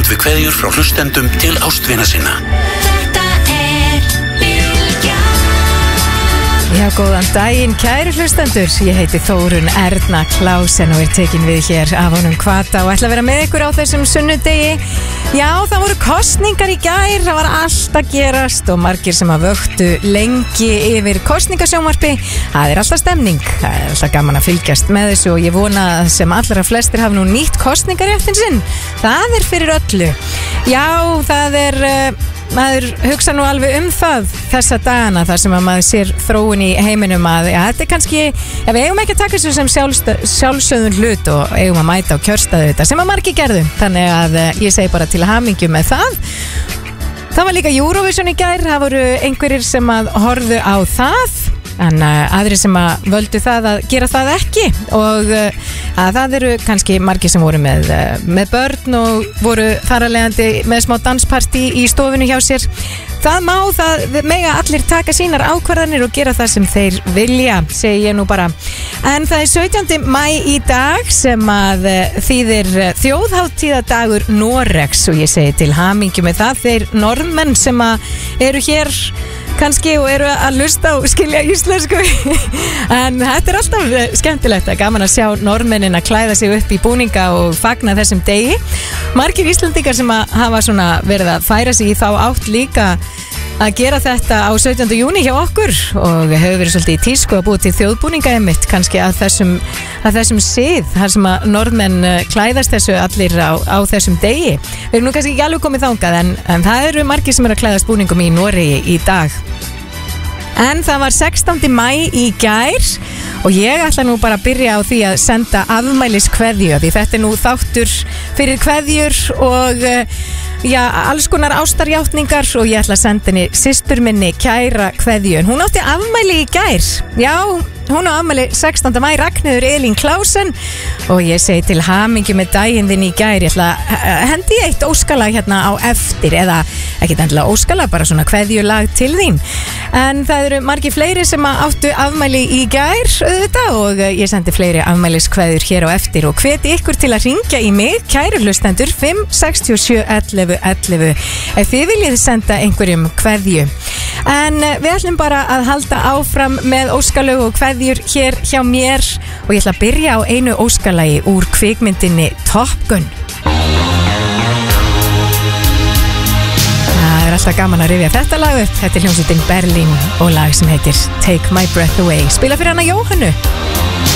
sendum við kveðjur frá hlustendum til ástvina sinna. Já, góðan daginn, kæru hlustendur. Ég heiti Þórunn Erna Klausen og tekin við hér af honum Hvata og ætla að vera með ykkur á þessum sunnudegi. Já, það voru kosningar í gær, það var allt að gerast og margir sem að vöktu lengi yfir kosningasjónvarpi. Það er alltaf stemning, það er alltaf gaman að fylgjast með þessu og ég vona að sem allra flestir hafa nú nýtt kosningaréttin sinn. Það er fyrir öllu. Já, það er... maður hugsa nú alveg það þessa dagana þar sem að maður sér þróun í heiminum að þetta er kannski, við eigum ekki að taka þessu sem sjálfsögðun hlut og eigum að mæta á kjörstaðu þetta sem að margir gerðu, þannig að ég segi bara til hamingju með það. Það var líka Eurovision í gær, það voru einhverjir sem að horfðu á það en aðri sem að völdu það að gera það ekki og að það eru kannski margir sem voru með börn og voru þar að leiðandi með smá danspartí í stofunni hjá sér. Það mega allir taka sínar ákvarðanir og gera það sem þeir vilja, segi ég nú bara. En það er 17. maí í dag sem að þýðir þjóðhátíðadagur Noregs og ég segi til hamingju með það. Þeir norðmenn sem að eru hér kannski og eru að lusta og skilja íslensku en þetta er alltaf skemmtilegt, gaman að sjá norðmennin að klæða sig upp í búninga og fagna þessum degi. Margir Íslendingar sem að hafa svona verið að færa sig í þá átt líka að gera þetta á 17. júni hjá okkur og hefur verið svolítið í tísku að búið til þjóðbúninga einmitt kannski að þessum sið þar sem að norðmenn klæðast þessu allir á þessum degi. Við erum nú kannski ekki alveg komið þangað en það eru margir sem eru að klæðast búningum í Noregi í dag. En það var 16. maí í gær og ég ætla nú bara að byrja á því að senda afmæliskveðju því þetta er nú þáttur fyrir kveðjur og alls konar ástarjátningar og ég ætla að senda henni systur minni kæra kveðju en hún átti afmæli í gær. Já, hún á afmæli 16. maí, Ragnheiður Elín Klausen og ég segi til hamingju með daginn þinn í gær. Ég ætla að hendi eitt óskalag hérna á eftir eða ekkert endilega óskalag, bara svona kveðjulag til þín. En það eru margir fleiri sem áttu afmæli í gær auðvitað og ég sendi fleiri afmæliskveðjur hér á eftir og hveti ykkur til að ringja í mig, kæru hlustendur 567 11 11 ef þið viljið senda einhverjum kveðju. En við ætlum bara að halda áfram með óskalög og kveðjur hér hjá mér og ég ætla að byrja á einu óskalagi úr kvikmyndinni Top Gun. Það er alltaf gaman að rifja þetta lag upp. Þetta er hljómsveitin Berlín og lag sem heitir Take My Breath Away. Spila fyrir hana Jóhannu.